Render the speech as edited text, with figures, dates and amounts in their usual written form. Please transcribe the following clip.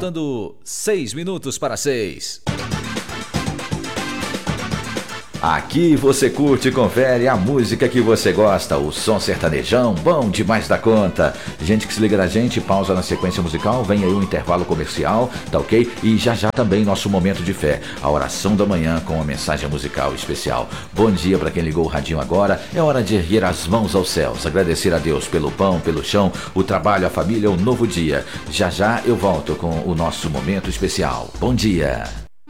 Faltando 6 minutos para 6. Aqui você curte e confere a música que você gosta, o som sertanejão, bom demais da conta. Gente que se liga na gente, pausa na sequência musical, vem aí um intervalo comercial, tá ok? E já já também nosso momento de fé, a oração da manhã com uma mensagem musical especial. Bom dia para quem ligou o radinho agora, é hora de erguer as mãos aos céus, agradecer a Deus pelo pão, pelo chão, o trabalho, a família, o novo dia. Já já eu volto com o nosso momento especial. Bom dia!